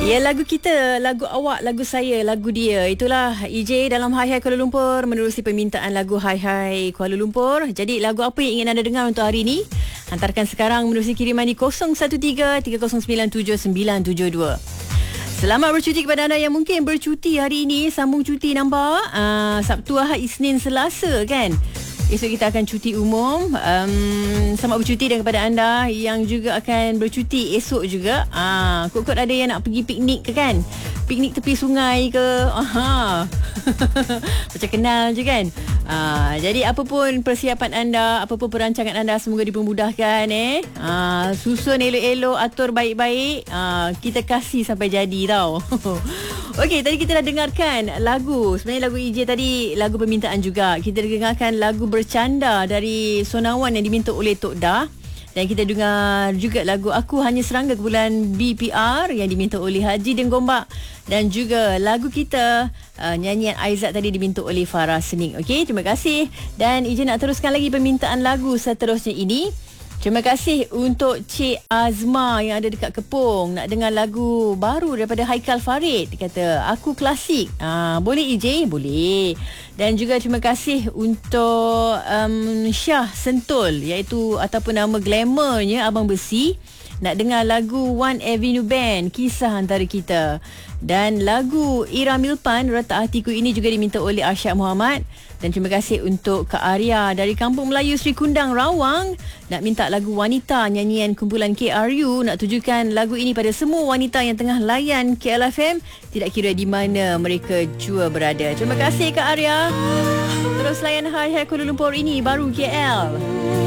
Ya, lagu kita, lagu awak, lagu saya, lagu dia. Itulah EJ dalam Hai Hai Kuala Lumpur menerusi permintaan lagu Hai Hai Kuala Lumpur. Jadi lagu apa yang ingin anda dengar untuk hari ini? Hantarkan sekarang menerusi kiriman di 0173097972. Selamat bercuti kepada anda yang mungkin bercuti hari ini. Sambung cuti nampak? Sabtu, Ahad, Isnin, Selasa kan? Esok kita akan cuti umum. Selamat bercuti dan kepada anda yang juga akan bercuti esok juga. Kot-kot ada yang nak pergi piknik ke kan? Piknik tepi sungai ke? Macam kenal je kan? Jadi apapun persiapan anda, apapun perancangan anda, semoga dipermudahkan. Susun elok-elok, atur baik-baik. Kita kasih sampai jadi tau. Okey, tadi kita dah dengarkan lagu. Sebenarnya lagu EJ tadi lagu permintaan juga. Kita dengarkan lagu Bercanda dari Sonawan yang diminta oleh Tok Dah. Dan kita dengar juga lagu Aku Hanya Serangga Kumpulan BPR yang diminta oleh Haji Den Gombak. Dan juga lagu kita, nyanyian Aizat tadi diminta oleh Farah Sening. Okey, terima kasih. Dan EJ nak teruskan lagi permintaan lagu seterusnya ini. Terima kasih untuk Cik Azma yang ada dekat Kepong. Nak dengar lagu baru daripada Haikal Farid. Dia kata, aku klasik. Boleh EJ? Boleh. Dan juga terima kasih untuk Syah Sentul, iaitu ataupun nama glamournya Abang Besi. Nak dengar lagu One Avenue Band, Kisah Antara Kita. Dan lagu Ira Milpan, Retak Hatiku ini juga diminta oleh Arsyad Muhammad. Dan terima kasih untuk Kak Arya dari Kampung Melayu Sri Kundang, Rawang. Nak minta lagu Wanita, nyanyian kumpulan KRU. Nak tujukan lagu ini pada semua wanita yang tengah layan KLFM, tidak kira di mana mereka jua berada. Terima kasih Kak Arya. Terus layan Hai Hai Kuala Lumpur ini, baru KL.